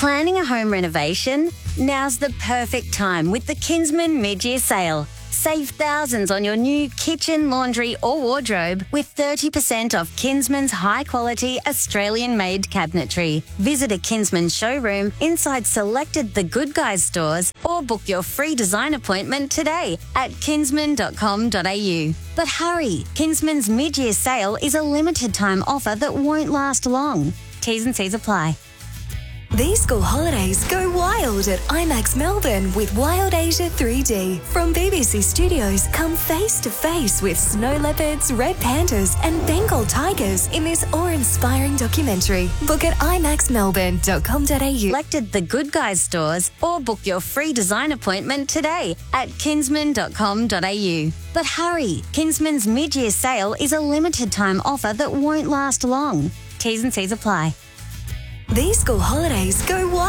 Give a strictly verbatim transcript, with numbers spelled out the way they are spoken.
Planning a home renovation? Now's the perfect time with the Kinsman mid-year sale. Save thousands on your new kitchen, laundry or wardrobe with thirty percent off Kinsman's high-quality Australian-made cabinetry. Visit a Kinsman showroom inside selected The Good Guys stores or book your free design appointment today at kinsman dot com dot a u. But hurry, Kinsman's mid-year sale is a limited-time offer that won't last long. T's and C's apply. These school holidays go wild at IMAX Melbourne with Wild Asia three D. From B B C Studios, come face to face with snow leopards, red pandas and Bengal tigers in this awe-inspiring documentary. Book at i max melbourne dot com dot a u. Selected The Good Guys stores or book your free design appointment today at kinsman dot com dot a u. But hurry, Kinsman's mid-year sale is a limited-time offer that won't last long. T's and C's apply. These school holidays go wild.